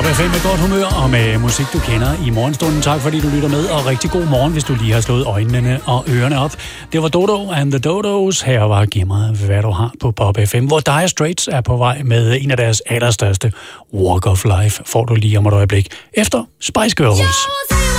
FM med godt humør og med musik, du kender i morgenstunden. Tak fordi du lytter med, og rigtig god morgen, hvis du lige har slået øjnene og ørerne op. Det var Dodo and the Dodos. Her var Giv mig, hvad du har på Pop FM, hvor Dire Straits er på vej med en af deres allerstørste Walk of Life. Får du lige om et øjeblik efter Spice Girls.